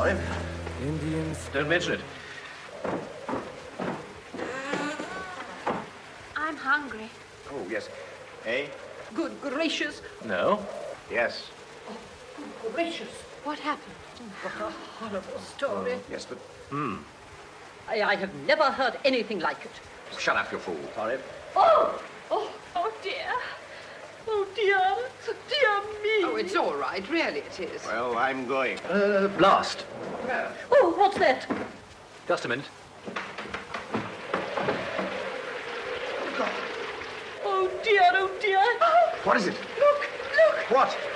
Sorry. Indians. Don't mention it. I'm hungry. Oh, yes. Eh? Good gracious. No. Yes. Good gracious. What happened? What a horrible story. Yes, but... I have never heard anything like it. Shut up, you fool. Sorry. Oh dear. Oh, dear. Dear me. Oh, it's all right. Really it is. Well, I'm going. Blast. Oh, what's that? Just a minute. Oh, dear, oh, dear. What is it? Look. What?